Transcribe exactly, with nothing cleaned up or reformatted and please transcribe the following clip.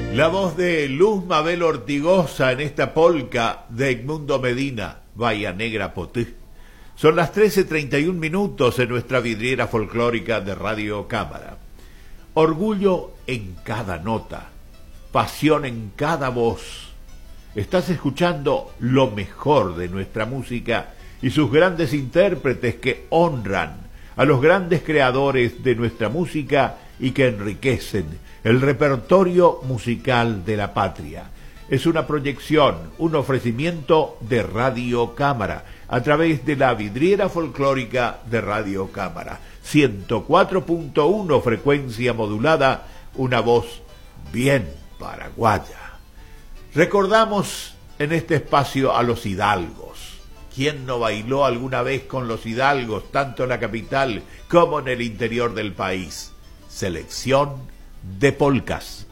La voz de Luz Mabel Ortigosa en esta polca de Edmundo Medina, Bahía Negra Potí. Son las trece treinta y un minutos en nuestra vidriera folclórica de Radio Cámara. Orgullo en cada nota, pasión en cada voz. Estás escuchando lo mejor de nuestra música y sus grandes intérpretes que honran a los grandes creadores de nuestra música y que enriquecen el repertorio musical de la patria. Es una proyección, un ofrecimiento de Radio Cámara a través de la vidriera folclórica de Radio Cámara. ciento cuatro punto uno frecuencia modulada, una voz bien paraguaya. Recordamos en este espacio a los hidalgos. ¿Quién no bailó alguna vez con los hidalgos, tanto en la capital como en el interior del país? Selección de polcas.